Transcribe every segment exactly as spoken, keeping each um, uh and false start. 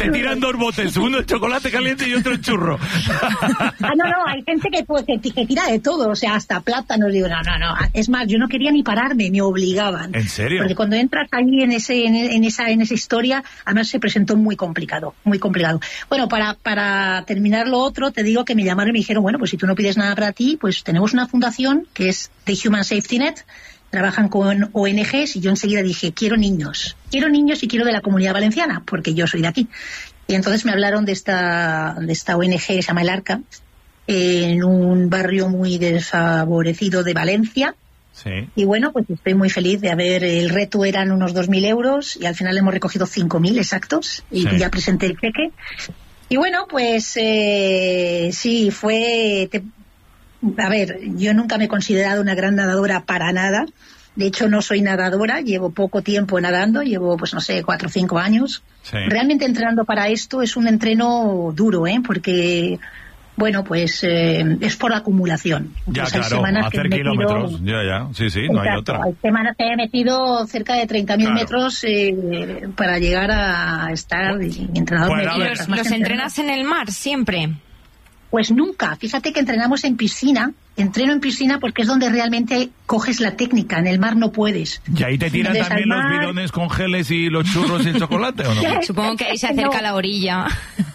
te tiran dos botes, uno de chocolate caliente y otro de churro. Ah, no, no, hay gente que, pues, que, que tira de todo, o sea, hasta plátanos. Digo, no, no, no. Es más, yo no quería ni pararme, me obligaban. ¿En serio? Porque cuando entras ahí en ese, en, en esa, en esa historia, además se presentó muy complicado, muy complicado. Bueno, para, para terminar lo otro, te digo que me llamaron y me dijeron, bueno, pues si tú no pides nada para ti, pues tenemos una fundación que es The Human Safety Net. Trabajan con O N Ges y yo enseguida dije, quiero niños, quiero niños y quiero de la Comunidad Valenciana, porque yo soy de aquí. Y entonces me hablaron de esta, de esta O N Ge que se llama El Arca, en un barrio muy desfavorecido de Valencia. Sí. Y bueno, pues estoy muy feliz de haber, el reto eran unos dos mil euros y al final hemos recogido cinco mil exactos y sí. ya presenté el cheque. Y bueno, pues eh, sí, fue... Te, A ver, yo nunca me he considerado una gran nadadora para nada. De hecho, no soy nadadora, llevo poco tiempo nadando, llevo, pues no sé, cuatro o cinco años. Sí. Realmente entrenando para esto es un entreno duro, ¿eh? Porque, bueno, pues eh, es por acumulación. Ya, Entonces, claro, hay hacer que kilómetros, metido... ya, ya, sí, sí, no hay Exacto. otra. Hay semanas que he metido cerca de treinta mil Claro. metros eh, para llegar a estar y mi entrenador Bueno, me a dice, ver. ¿Los, "Estás más los entrenado". entrenas en el mar siempre? Pues nunca. Fíjate que entrenamos en piscina. Entreno en piscina porque es donde realmente coges la técnica. En el mar no puedes. ¿Y ahí te tiran Entonces, también al los mar- bidones con geles y los churros y el chocolate o no? Supongo que ahí se acerca No. la orilla.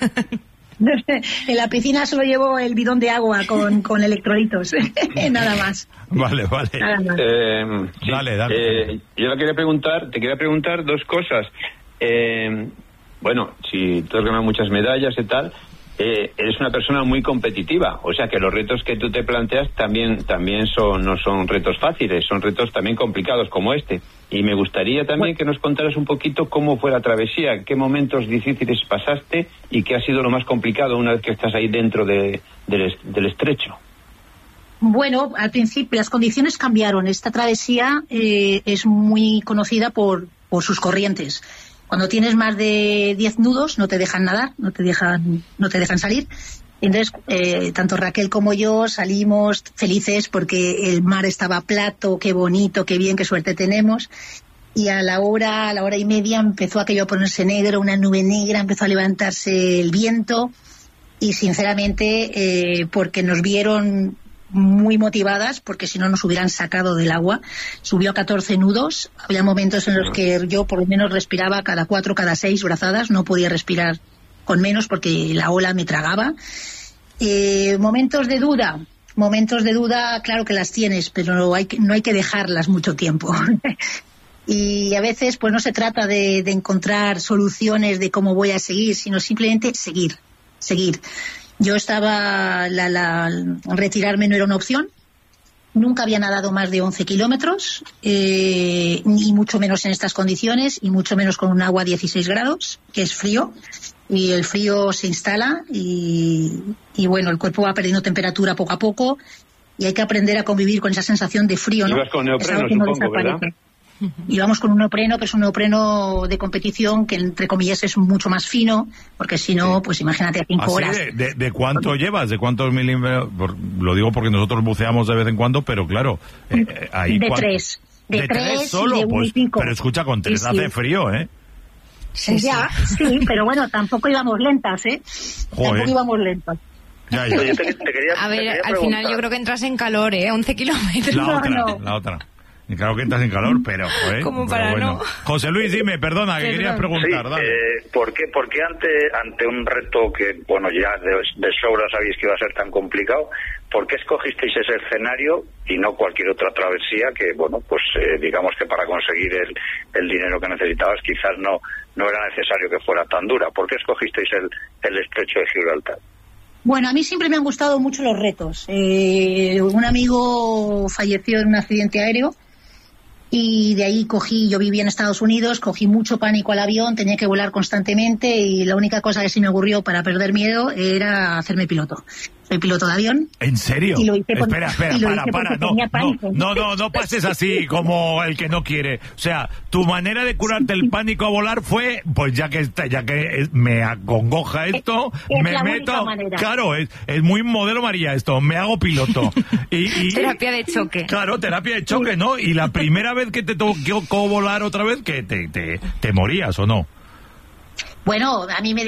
En la piscina solo llevo el bidón de agua con, con electrolitos. Nada más. Vale, vale. Nada más. Eh, sí, Dale, dale. eh, yo le quería preguntar, te quería preguntar dos cosas. Eh, bueno, si tú has ganado muchas medallas y tal, eh, eres una persona muy competitiva, o sea que los retos que tú te planteas también también son no son retos fáciles, son retos también complicados como este. Y me gustaría también que nos contaras un poquito cómo fue la travesía, qué momentos difíciles pasaste y qué ha sido lo más complicado una vez que estás ahí dentro de, del, del estrecho. Bueno, al principio las condiciones cambiaron. Esta travesía eh, es muy conocida por, por sus corrientes. Cuando tienes más de diez nudos no te dejan nadar, no te dejan, no te dejan salir. Entonces, eh, tanto Raquel como yo salimos felices porque el mar estaba plato, qué bonito, qué bien, qué suerte tenemos. Y a la hora, a la hora y media empezó aquello a ponerse negro, una nube negra, empezó a levantarse el viento. Y sinceramente, eh, porque nos vieron muy motivadas, porque si no nos hubieran sacado del agua. Subió a catorce nudos. Había momentos en los que yo por lo menos respiraba cada cuatro, cada seis brazadas. No podía respirar con menos porque la ola me tragaba. Eh, momentos de duda. Momentos de duda, claro que las tienes, pero no hay que, no hay que dejarlas mucho tiempo. Y a veces pues no se trata de, de encontrar soluciones de cómo voy a seguir, sino simplemente seguir, seguir. Yo estaba, la, la, retirarme no era una opción. Nunca había nadado más de once kilómetros, eh, ni mucho menos en estas condiciones, y mucho menos con un agua a dieciséis grados, que es frío, y el frío se instala y, y bueno, el cuerpo va perdiendo temperatura poco a poco y hay que aprender a convivir con esa sensación de frío, ¿no? Ibas con neopreno, Es algo que no supongo, desaparece. ¿verdad? Y vamos con un neopreno, pero es un neopreno de competición que, entre comillas, es mucho más fino, porque si no, pues imagínate a cinco ¿Así horas. de, de, de cuánto llevas? ¿De cuántos milímetros? Por- Lo digo porque nosotros buceamos de vez en cuando, pero claro, eh, eh, ahí De cuan- tres. De, ¿De tres, tres solo? y de uno Pues, y cinco. pero escucha, con tres Sí, sí. hace frío, ¿eh? Sí, sí. Ya, sí, pero bueno, tampoco íbamos lentas, ¿eh? Joder. Tampoco íbamos lentas. Ya, ya. Oye, te, te quería, A te ver, quería al preguntar. final yo creo que entras en calor, ¿eh? once kilómetros. La No, otra, no. la otra. Y claro que entras en calor, pero, joder. Como pero para bueno. no. José Luis, dime, perdona, que Perdón. querías Sí, preguntar, dale. eh, ¿por qué, por qué ante, ante un reto que, bueno, ya de, de sobra sabéis que iba a ser tan complicado, ¿por qué escogisteis ese escenario y no cualquier otra travesía que, bueno, pues eh, digamos que para conseguir el, el dinero que necesitabas quizás no, no era necesario que fuera tan dura? ¿Por qué escogisteis el, el estrecho de Gibraltar? Bueno, a mí siempre me han gustado mucho los retos. Eh, un amigo falleció en un accidente aéreo y de ahí cogí, yo vivía en Estados Unidos, cogí mucho pánico al avión, tenía que volar constantemente y la única cosa que se me ocurrió para perder miedo era hacerme piloto. Soy piloto de avión. ¿En serio? Y lo hice por- espera, espera, y lo para, hice para, porque no, tenía no, pánico. no, no, no pases así como el que no quiere. O sea, tu manera de curarte el pánico a volar fue, pues ya que está, ya que es- me acongoja esto, Es me la única meto, manera. claro, es, es muy modelo María esto, me hago piloto. Y, y- Terapia de choque. Claro, terapia de choque, ¿no? Y la primera vez que te tocó volar otra vez, que te, te, te morías, ¿o no? Bueno, a mí me